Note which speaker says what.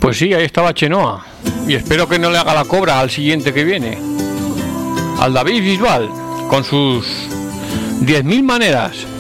Speaker 1: Pues sí, ahí estaba Chenoa. Y espero que no le haga la cobra al siguiente que viene. Al David Bisbal, con sus 10.000 maneras.